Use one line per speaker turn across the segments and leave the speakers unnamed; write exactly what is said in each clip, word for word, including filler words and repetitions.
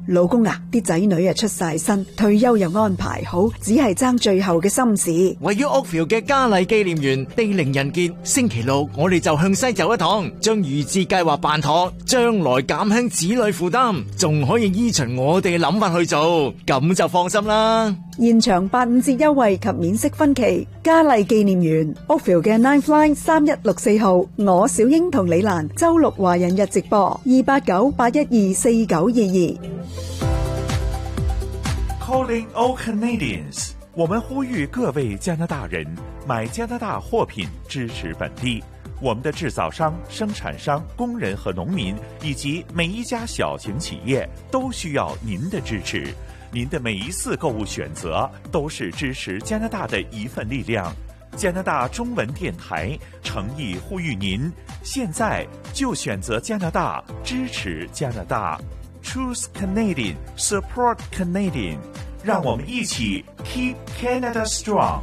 老公啊，啲仔女啊出晒身，退休又安排好，只係爭最後嘅心事。
位於 Oakville 嘅嘉麗紀念園地靈人傑，星期六我哋就向西走一趟，將預置計劃辦妥，將來減輕子女負擔，仲可以依循我哋嘅諗法去做，咁就放心啦。
現場八五折優惠及免息分期，嘉麗紀念園 Oakville 嘅 Ninth Line 三一六四號，我小英同李蘭周六華人日直播二八九八一二四九二二。
Calling all Canadians， 我們呼籲各位加拿大人買加拿大貨品，支持本地。我們的製造商、生產商、工人和農民，以及每一家小型企業，都需要您的支持。您的每一次購物選擇，都是支持加拿大的一份力量。加拿大中文電台誠意呼籲您，現在就選擇加拿大，支持加拿大。Choose Canadian, support Canadian， 讓我們一起 keep Canada strong。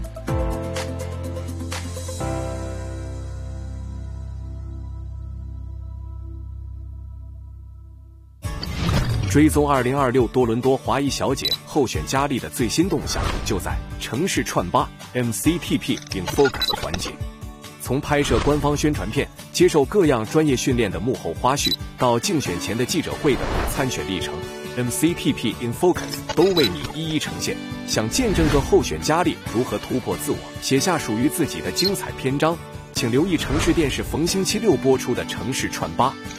追蹤二零二六多倫多華裔小姐候選佳麗的最新動向，就在城市串吧 M C T P in Focus 環節。從拍攝官方宣傳片、接受各樣專業訓練的幕後花絮，到競選前的記者會的參選歷程 ，M C T P in Focus 都為你一一呈現。想見證個候選佳麗如何突破自我，寫下屬於自己的精彩篇章，請留意城市電視逢星期六播出的城市串吧。